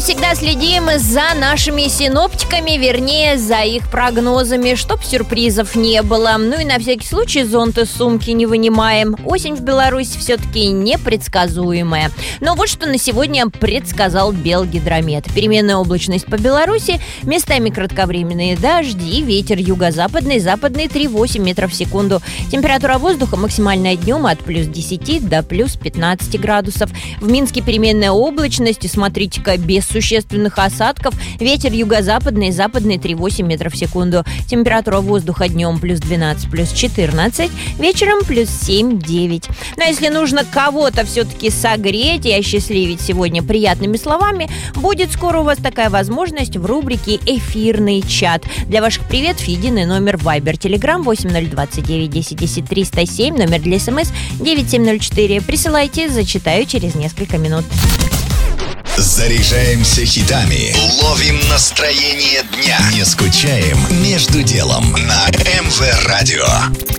всегда следим за нашими синоптиками, вернее, за их прогнозами, чтоб сюрпризов не было. Ну и на всякий случай зонт из сумки не вынимаем. Осень в Беларуси все-таки непредсказуемая. Но вот что на сегодня предсказал Белгидромет. Переменная облачность по Беларуси, местами кратковременные дожди, ветер юго-западный, западный 3,8 метров в секунду. Температура воздуха максимальная днем от плюс 10 до плюс 15 градусов. В Минске переменная облачность, смотрите-ка, без существенных осадков. Ветер юго-западный, западный 3,8 метров в секунду. Температура воздуха днем плюс 12, плюс 14, вечером плюс 7-9. Но если нужно кого-то все-таки согреть и осчастливить сегодня приятными словами, будет скоро у вас такая возможность в рубрике «Эфирный чат». Для ваших приветов единый номер Viber, Telegram 8029 10 10 307, номер для СМС 9704. Присылайте, зачитаю через несколько минут. Заряжаемся хитами, ловим настроение дня, не скучаем между делом на МВ Радио.